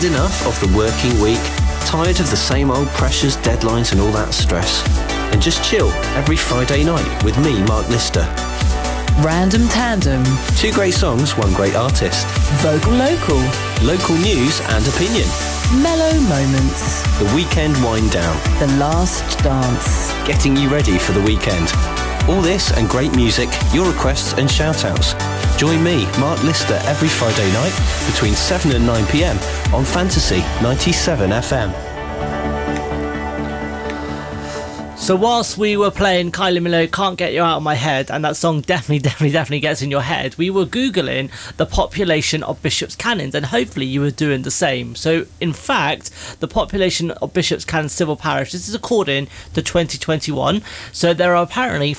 Had enough of the working week? Tired of the same old pressures, deadlines and all that stress? And just chill every Friday night with me, Mark Lister. Random Tandem. 2 great songs, 1 great artist. Vocal Local. Local news and opinion. Mellow Moments. The weekend wind down. The Last Dance. Getting you ready for the weekend. All this and great music, your requests and shout-outs. Join me, Mark Lister, every Friday night between 7 and 9 p.m. on Fantasy 97 FM. So whilst we were playing Kylie Minogue, Can't Get You Out of My Head, and that song definitely gets in your head, we were Googling the population of Bishop's Cannons, and hopefully you were doing the same. So in fact, the population of Bishop's Cannons civil parish, this is according to 2021, so there are apparently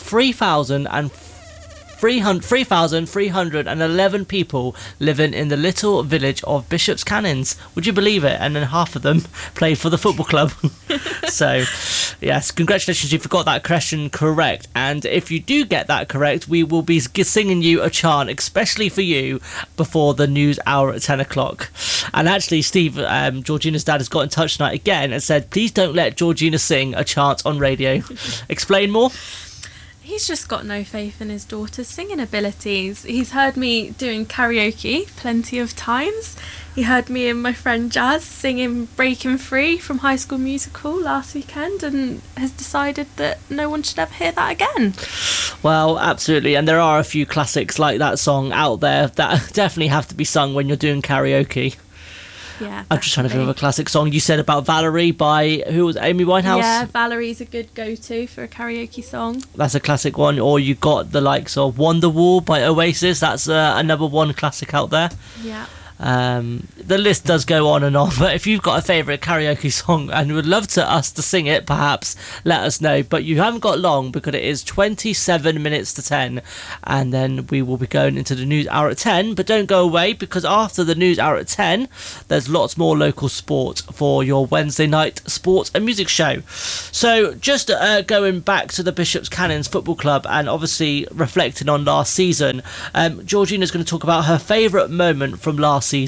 3,311 people living in the little village of Bishop's Cannons. Would you believe it? And then half of them played for the football club. So, yes, congratulations, you got that question correct. And if you do get that correct, we will be singing you a chant, especially for you, before the news hour at 10 o'clock. And actually, Steve, Georgina's dad, has got in touch tonight again and said, please don't let Georgina sing a chant on radio. Explain more. He's just got no faith in his daughter's singing abilities. He's heard me doing karaoke plenty of times. He heard me and my friend Jazz singing Breaking Free from High School Musical last weekend and has decided that no one should ever hear that again. Well, absolutely. And there are a few classics like that song out there that definitely have to be sung when you're doing karaoke. Yeah, I'm just trying to think of a classic song. You said about Valerie by, who was Amy Winehouse? Yeah, Valerie's a good go-to for a karaoke song. That's a classic one. Or you got the likes of Wonderwall by Oasis. That's another one classic out there. Yeah. The list does go on, but if you've got a favourite karaoke song and would love us to sing it, perhaps let us know. But you haven't got long, because it is 27 minutes to 10, and then we will be going into the news hour at 10. But don't go away, because after the news hour at 10 there's lots more local sport for your Wednesday night sports and music show. So just going back to the Bishop's Cannons Football Club and obviously reflecting on last season, Georgina's going to talk about her favourite moment from last season.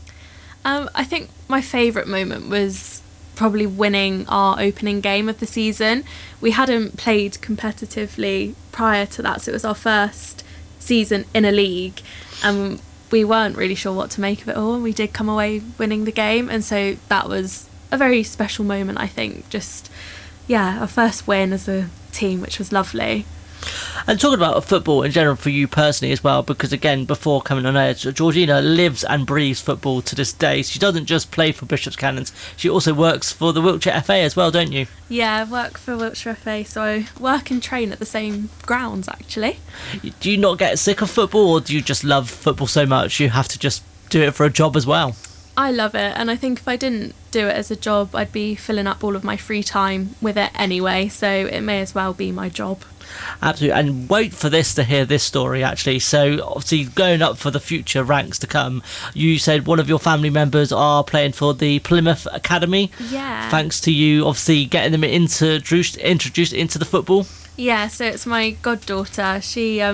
I think my favourite moment was probably winning our opening game of the season. We hadn't played competitively prior to that, so it was our first season in a league, and we weren't really sure what to make of it all. We did come away winning the game, and so that was a very special moment, I think. Just, yeah, our first win as a team, which was lovely. And talking about football in general for you personally as well, because again, before coming on air, Georgina lives and breathes football to this day. She doesn't just play for Bishop's Cannons, she also works for the Wiltshire FA as well, don't you? Yeah, I work for Wiltshire FA, so I work and train at the same grounds, actually. Do you not get sick of football, or do you just love football so much you have to just do it for a job as well? I love it, and I think if I didn't do it as a job, I'd be filling up all of my free time with it anyway, so it may as well be my job. Absolutely, and wait for this to hear this story actually. So obviously going up for the future ranks to come, you said one of your family members are playing for the Plymouth Academy. Yeah. Thanks to you obviously getting them introduced into the football. Yeah, so it's my goddaughter. She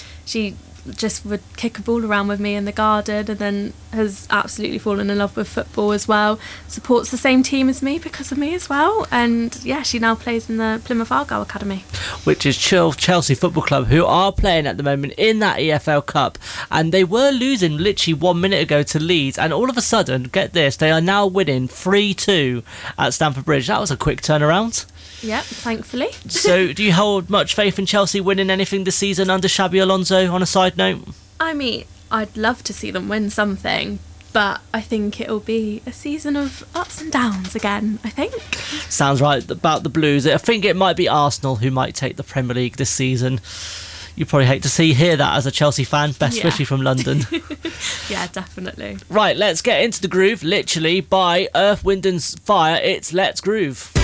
just would kick a ball around with me in the garden, and then has absolutely fallen in love with football as well. Supports the same team as me because of me as well, and yeah, she now plays in the Plymouth Argyle Academy, which is Chelsea Football Club, who are playing at the moment in that EFL Cup, and they were losing literally 1 minute ago to Leeds, and all of a sudden, get this, they are now winning 3-2 at Stamford Bridge. That was a quick turnaround. Yep, thankfully. So do you hold much faith in Chelsea winning anything this season under Xabi Alonso, on a side note? I mean, I'd love to see them win something, but I think it'll be a season of ups and downs again, I think. Sounds right about the Blues. I think it might be Arsenal who might take the Premier League this season. You probably hate to hear that as a Chelsea fan, especially from London. Yeah, definitely. Right, let's get into the groove, literally, by Earth, Wind and Fire. It's Let's Groove.